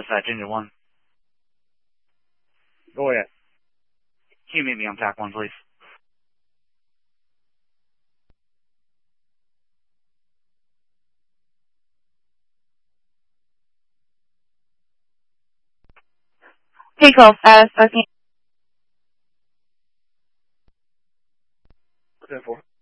this Ginger 1. Go ahead. Can you meet me on TAC 1, please? Take off, okay. What's that for?